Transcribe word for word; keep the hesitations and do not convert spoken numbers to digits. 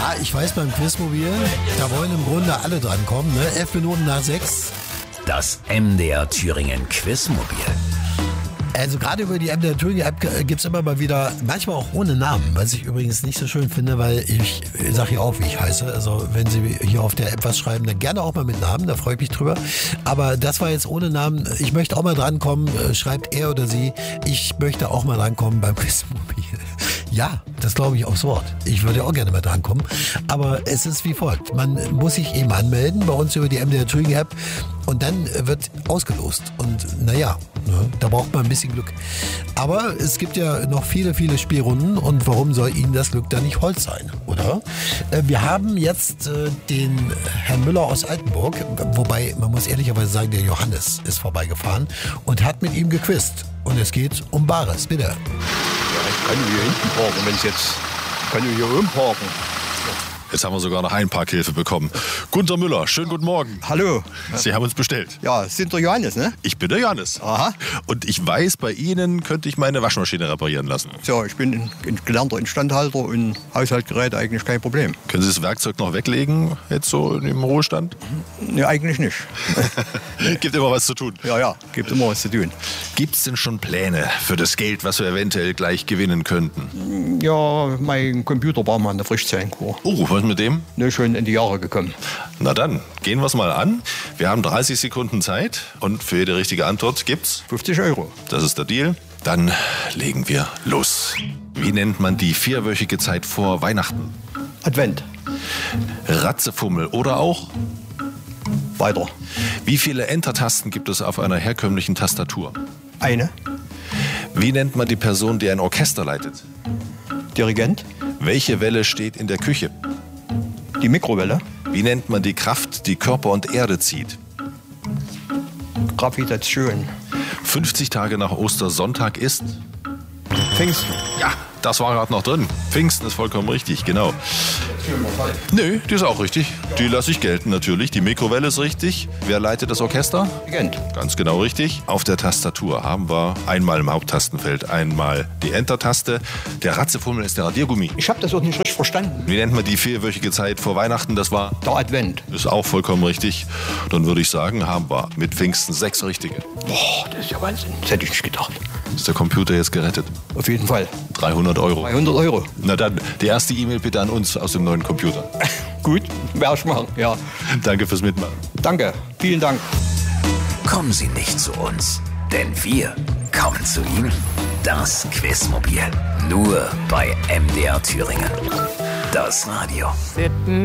Ja, ich weiß, beim Quizmobil, da wollen im Grunde alle drankommen, ne? Elf Minuten nach sechs. Das M D R Thüringen Quizmobil. Also gerade über die M D R Thüringen App gibt es immer mal wieder, manchmal auch ohne Namen, was ich übrigens nicht so schön finde, weil ich sage hier auch, wie ich heiße. Also wenn Sie hier auf der App was schreiben, dann gerne auch mal mit Namen, da freue ich mich drüber. Aber das war jetzt ohne Namen. Ich möchte auch mal drankommen, schreibt er oder sie. Ich möchte auch mal drankommen beim Quizmobil. Ja, das glaube ich aufs Wort. Ich würde auch gerne mal drankommen. Aber es ist wie folgt. Man muss sich eben anmelden bei uns über die M D R Thüringen App und dann wird ausgelost. Und naja, ne, da braucht man ein bisschen Glück. Aber es gibt ja noch viele, viele Spielrunden und warum soll Ihnen das Glück da nicht Holz sein, oder? Wir haben jetzt den Herrn Müller aus Altenburg, wobei man muss ehrlicherweise sagen, der Johannes ist vorbeigefahren und hat mit ihm gequizt. Und es geht um Bares, bitte. Ja, ich kann hier hinten parken, wenn es jetzt, kann ich hier umparken. Jetzt haben wir sogar noch Einparkhilfe bekommen. Gunter Müller, schönen guten Morgen. Hallo. Sie haben uns bestellt. Ja, sind der Johannes, ne? Ich bin der Johannes. Aha. Und ich weiß, bei Ihnen könnte ich meine Waschmaschine reparieren lassen. So, ich bin ein gelernter Instandhalter und Haushaltsgeräte eigentlich kein Problem. Können Sie das Werkzeug noch weglegen, jetzt so im Ruhestand? Ne, eigentlich nicht. Gibt immer was zu tun. Ja, ja, gibt immer was zu tun. Gibt es denn schon Pläne für das Geld, was wir eventuell gleich gewinnen könnten? Ja, mein Computer war mal eine Frischzellenkur. Oh, was mit dem? Ne, schon in die Jahre gekommen. Na dann, gehen wir es mal an. Wir haben dreißig Sekunden Zeit und für jede richtige Antwort gibt's fünfzig Euro. Das ist der Deal. Dann legen wir los. Wie nennt man die vierwöchige Zeit vor Weihnachten? Advent. Ratzefummel oder auch? Weiter. Wie viele Enter-Tasten gibt es auf einer herkömmlichen Tastatur? Eine. Wie nennt man die Person, die ein Orchester leitet? Dirigent. Welche Welle steht in der Küche? Die Mikrowelle. Wie nennt man die Kraft, die Körper und Erde zieht? Gravitation. fünfzig Tage nach Ostersonntag ist? Pfingsten. Ja, das war gerade noch drin. Pfingsten ist vollkommen richtig, genau. Nö, die ist auch richtig. Die lasse ich gelten natürlich. Die Mikrowelle ist richtig. Wer leitet das Orchester? Dirigent. Ganz genau richtig. Auf der Tastatur haben wir einmal im Haupttastenfeld einmal die Enter-Taste. Der Ratzefummel ist der Radiergummi. Ich habe das auch nicht richtig verstanden. Wie nennt man die vierwöchige Zeit vor Weihnachten? Das war? Der Advent. Ist auch vollkommen richtig. Dann würde ich sagen, haben wir mit Pfingsten sechs richtige. Boah, das ist ja Wahnsinn. Das hätte ich nicht gedacht. Ist der Computer jetzt gerettet? Auf jeden Fall. dreihundert Euro. dreihundert Euro. Na dann, die erste E-Mail bitte an uns aus dem neuen Computer. Gut, werde ich machen, ja. Danke fürs Mitmachen. Danke, vielen Dank. Kommen Sie nicht zu uns, denn wir kommen zu Ihnen. Das Quizmobil. Nur bei M D R Thüringen. Das Radio.